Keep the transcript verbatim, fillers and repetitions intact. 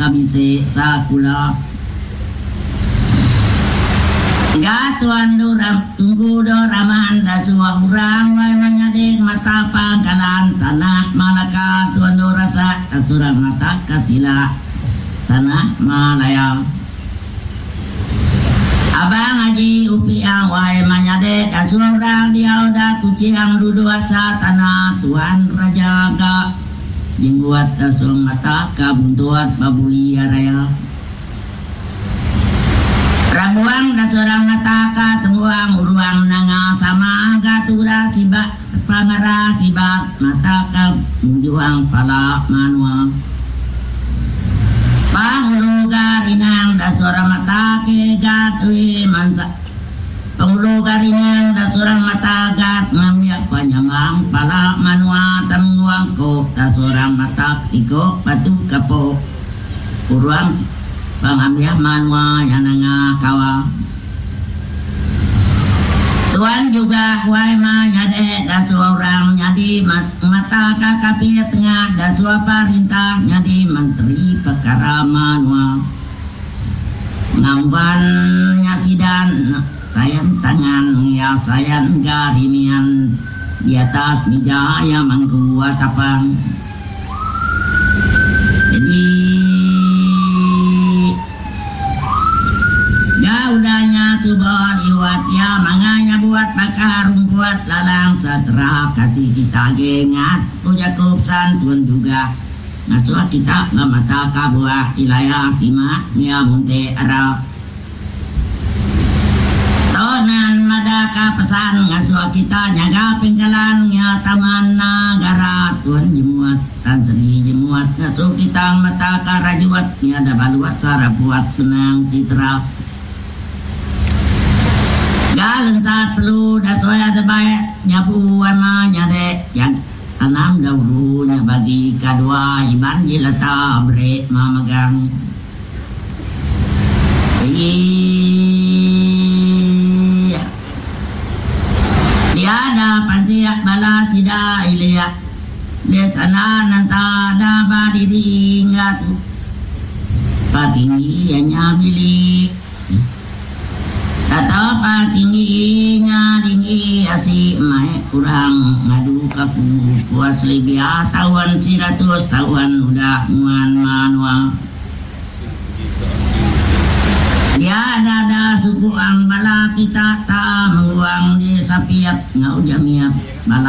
kabise sakula gatuan duram tunggu do raman da suwa urang way manyadik mata pangkalan tanah malaka tuan do rasa tasurang mata kasila tanah malaya abang haji upi ang way manyade kasurang dia udah kuciang dudu asa tanah tuan raja ga jengguat tasung mata kabuntuat babuli raya rabuang da seorang mata ka temuang uruang nanga sama gatura sibak pangara sibak mata ka mujuang pala manua panguluga rinang da seorang mata ke gatui mansa panguluga rinang da seorang mata gat ngamiak panyamang pala manua temuang ko da seorang mata iko patu kapo uruang pangambiah manwa yang nanga kawa tuan juga wai ma nyade dan seorang nyadi mata kakapi tengah dan suapa perintah nyadi menteri perkara manwa ngamban nyasidan sayan tangan ya sayan garimian di atas meja yang mangkuwa tapang jadi udahnya tu bawa liwat ya manganya buat bakar rumput lalang setelah kati kita gengat puja kupsan tuan juga ngasuh kita ngamata kabuah ilayah timah nia bunte arah tonan madaka pesan ngasuh kita nyaga pinggalan nia taman nagara tuan jemuat tan seri jemuat ngasuh kita mata karajuat nia ada baluat sarap buat tenang citra galan saat perlu dah soya terbaik nyapu ama nyade yang tanam dahulunya bagi kedua iban jilata bre mamagang iya tiada pansiak bala sida ilia lesana nanta da badiri ngatu patinggi hanya bilik Tata pa tinggi nya tinggi asi mai kurang ngadu kaku kuat selibia tawan siratus tawan udah muan manua dia ada ada suku ang bala kita ta menguang di sapiat ngau jamiat bala